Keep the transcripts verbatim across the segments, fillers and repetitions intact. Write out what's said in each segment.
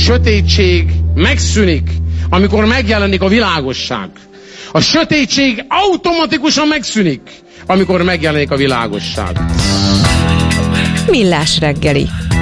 sötétség megszűnik, amikor megjelenik a világosság. A sötétség automatikusan megszűnik, amikor megjelenik a világosság. Millás reggeli.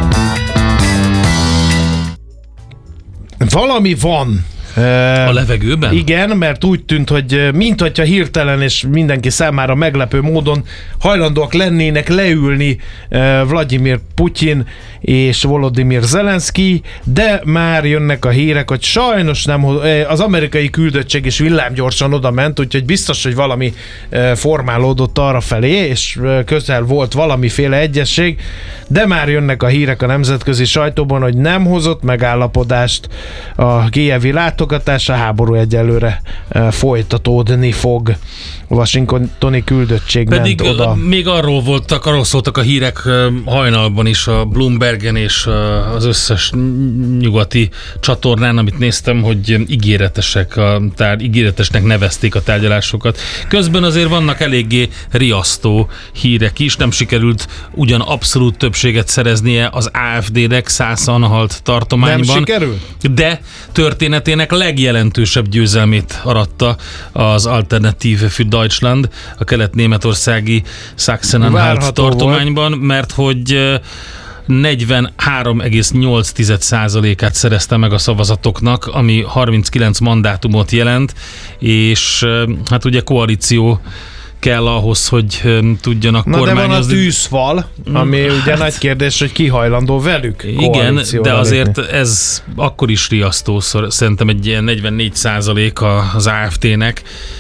Valami van. A levegőben? Igen, mert úgy tűnt, hogy mint hogyha hirtelen és mindenki számára meglepő módon hajlandóak lennének leülni Vladimir Putyin és Volodymyr Zelenszky, de már jönnek a hírek, hogy sajnos nem, az amerikai küldöttség is villámgyorsan oda ment, úgyhogy biztos, hogy valami formálódott arra felé, és közel volt valamiféle egyesség, de már jönnek a hírek a nemzetközi sajtóban, hogy nem hozott megállapodást a kijevi látogatás, a háború egyelőre folytatódni fog. A washingtoni küldöttség Pedig ment oda. Még arról voltak, arról szóltak a hírek hajnalban is a Bloombergen és az összes nyugati csatornán, amit néztem, hogy ígéretesek, a tár, ígéretesnek nevezték a tárgyalásokat. Közben azért vannak eléggé riasztó hírek is, nem sikerült ugyan abszolút többséget szereznie az á ef dé-nek Szász-Anhalt tartományban. Nem sikerült? De történetének legjelentősebb győzelmét aratta az Alternative für Deutschland, a kelet-németországi Sachsen-Anhalt tartományban, volt. Mert hogy negyvenhárom egész nyolc százalékát szerezte meg a szavazatoknak, ami harminckilenc mandátumot jelent, és hát ugye koalíció kell ahhoz, hogy tudjanak Na kormányozni. de van a tűzfal, ami hát, ugye nagy kérdés, hogy ki hajlandó velük. Igen, de azért lépni. Ez akkor is riasztó, szerintem egy ilyen negyvennégy százalék az á ef té-nek.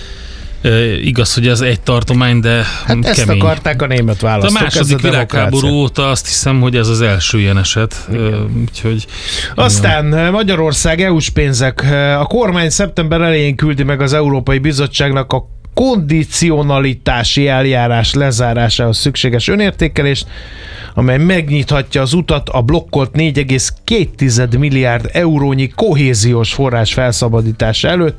E, igaz, hogy ez egy tartomány, de hát kemény. Ezt akarták a német választók. A második világháború óta azt hiszem, hogy ez az első ilyen eset. E, úgyhogy, Aztán igen. Magyarország é u-s pénzek. A kormány szeptember elején küldi meg az Európai Bizottságnak a kondicionalitási eljárás lezárásához szükséges önértékelést, amely megnyithatja az utat a blokkolt négy egész két milliárd eurónyi kohéziós forrás felszabadítása előtt.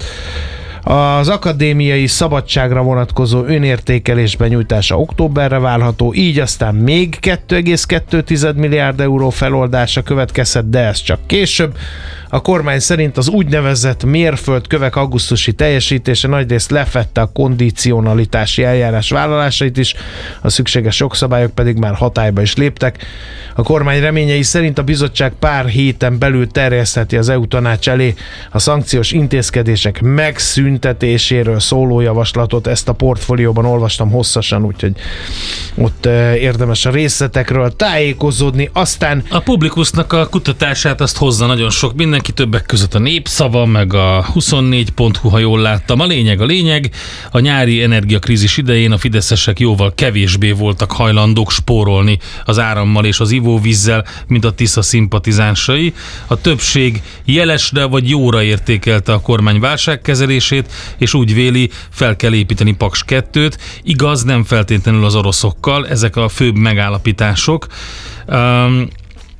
Az akadémiai szabadságra vonatkozó önértékelés benyújtása októberre várható, így aztán még két egész két milliárd euró feloldása következhet, de ez csak később. A kormány szerint az úgynevezett mérföldkövek augusztusi teljesítése nagyrészt lefedte a kondicionalitási eljárás vállalásait is, a szükséges jogszabályok pedig már hatályba is léptek. A kormány reményei szerint a bizottság pár héten belül terjesztheti az é u tanács elé a szankciós intézkedések megszüntetéséről szóló javaslatot. Ezt a portfólióban olvastam hosszasan, úgyhogy ott érdemes a részletekről tájékozódni. Aztán a Publikusnak a kutatását azt hozza nagyon sok mindenki, többek között a Népszava, meg a huszonnégy pont hu, ha jól láttam. A lényeg a lényeg, a nyári energiakrízis idején a fideszesek jóval kevésbé voltak hajlandók spórolni az árammal és az ivóvízzel, mint a Tisza szimpatizánsai. A többség jelesre vagy jóra értékelte a kormány válságkezelését, és úgy véli, fel kell építeni Paks kettőt. Igaz, nem feltétlenül az oroszokkal, ezek a főbb megállapítások. Um,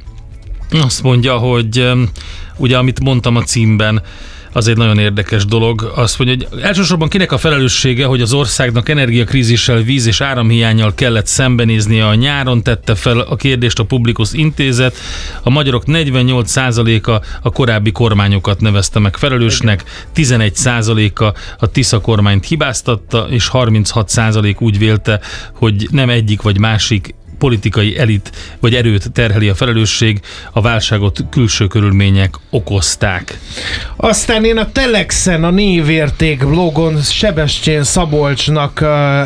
azt mondja, hogy um, ugye, amit mondtam a címben, az egy nagyon érdekes dolog. Azt mondja, hogy elsősorban kinek a felelőssége, hogy az országnak energiakrízissel, víz- és áramhiánnyal kellett szembenéznie a nyáron, tette fel a kérdést a Publikus intézet. A magyarok negyvennyolc százaléka a korábbi kormányokat nevezte meg felelősnek, tizenegy százaléka a Tisza kormányt hibáztatta, és harminchat százalék úgy vélte, hogy nem egyik vagy másik politikai elit vagy erőt terheli a felelősség, a válságot külső körülmények okozták. Aztán én a Telexen, a névérték blogon Sebestyén Szabolcsnak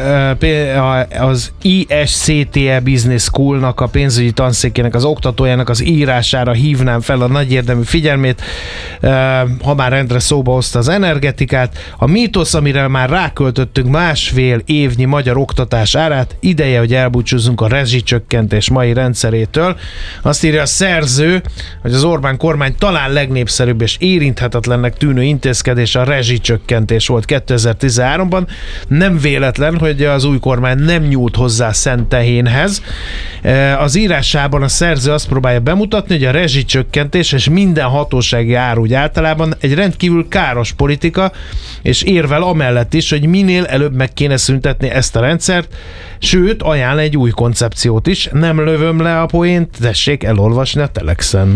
az i es cé té e Business School-nak, a pénzügyi tanszékének, az oktatójának az írására hívnám fel a nagy érdemű figyelmét, ha már rendre szóba hozta az energetikát. A mítosz, amire már ráköltöttünk másfél évnyi magyar oktatás árát, ideje, hogy elbúcsúzzunk a rezsicsökkentés mai rendszerétől. Azt írja a szerző, hogy az Orbán kormány talán legnépszerűbb és érinthetetlennek tűnő intézkedés a rezsicsökkentés volt kétezer-tizenháromban. Nem véletlen, hogy az új kormány nem nyúlt hozzá szent tehénhez. Az írásában a szerző azt próbálja bemutatni, hogy a rezsicsökkentés és minden hatósági ár úgy általában egy rendkívül káros politika, és érvel amellett is, hogy minél előbb meg kéne szüntetni ezt a rendszert, sőt, ajánl egy új koncepciót is. Nem lövöm le a poént, tessék elolvasni a Telexen.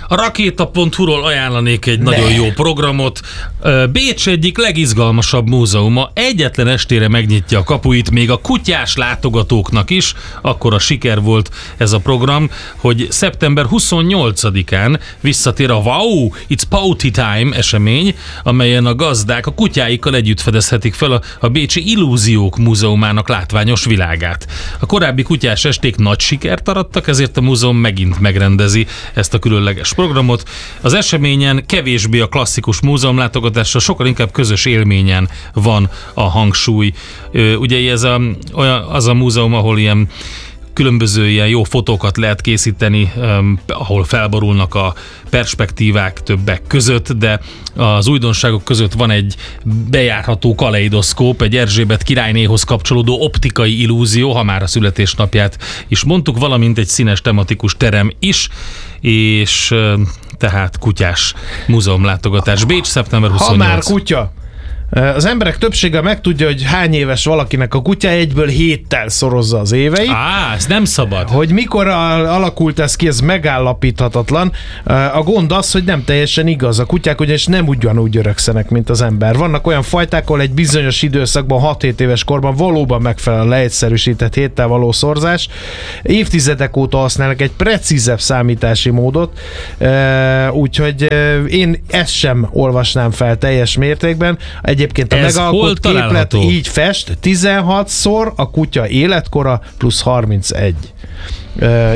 A rakéta pont hu-ról ajánlanék egy ne. nagyon jó programot. Bécs egyik legizgalmasabb múzeuma egyetlen estére megnyitja a kapuit, még a kutyás látogatóknak is. Akkor a siker volt ez a program, hogy szeptember huszonnyolcadikán visszatér a Wow, It's Pouty Time esemény, amelyen a gazdák a kutyáikkal együtt fedezhetik fel a, a Bécsi Illúziók Múzeumának látványos világát. A korábbi kutyás esték nagy sikert arattak, ezért a múzeum megint megrendezi ezt a különleges programot. Az eseményen kevésbé a klasszikus múzeumlátogatásra, sokkal inkább közös élményen van a hangsúly. Ugye ez a, olyan, az a múzeum, ahol ilyen különböző ilyen jó fotókat lehet készíteni, um, ahol felborulnak a perspektívák többek között, de az újdonságok között van egy bejárható kaleidoszkóp, egy Erzsébet királynéhoz kapcsolódó optikai illúzió, ha már a születésnapját is mondtuk, valamint egy színes tematikus terem is, és tehát kutyás múzeumlátogatás. Bécs, szeptember huszonnyolcadika. Ha már kutya! Az emberek többsége megtudja, hogy hány éves valakinek a kutya, egyből héttel szorozza az éveit. Á, ez nem szabad. Hogy mikor alakult ez ki, ez megállapíthatatlan. A gond az, hogy nem teljesen igaz. A kutyák ugyanis nem ugyanúgy öregszenek, mint az ember. Vannak olyan fajták, ahol egy bizonyos időszakban, hat-hét éves korban valóban megfelel a leegyszerűsített héttel való szorzás. Évtizedek óta használnak egy precízebb számítási módot, úgyhogy én ezt sem olvasnám fel teljes mértékben. Egyébként a ez megalkott képlet így fest, tizenhatszor a kutya életkora plusz harmincegy. Uh,